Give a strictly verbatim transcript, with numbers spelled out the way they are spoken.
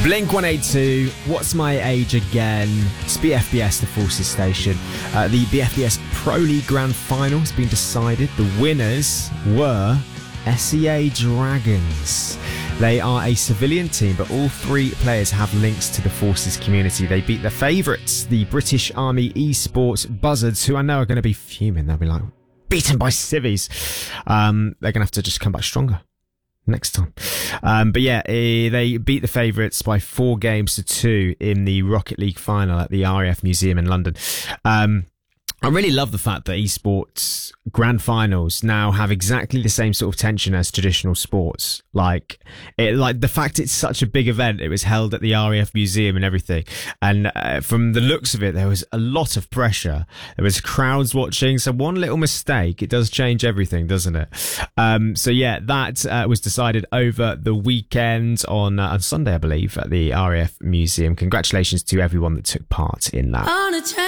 Blink one eighty-two, What's My Age Again? It's B F B S, the Forces station. Uh, the B F B S Pro League Grand Final has been decided. The winners were S E A Dragons. They are a civilian team, but all three players have links to the Forces community. They beat their favourites, the British Army Esports Buzzards, who I know are going to be fuming. They'll be like, beaten by civvies. Um, they're going to have to just come back stronger next time. Um, but yeah, eh, they beat the favourites by four games to two in the Rocket League final at the R A F Museum in London. Um, I really love the fact that esports grand finals now have exactly the same sort of tension as traditional sports. Like, it, like the fact it's such a big event, it was held at the R A F Museum and everything. And uh, from the looks of it, there was a lot of pressure. There was crowds watching. So one little mistake, it does change everything, doesn't it? Um, so yeah, that uh, was decided over the weekend on, uh, on Sunday, I believe, at the R A F Museum. Congratulations to everyone that took part in that.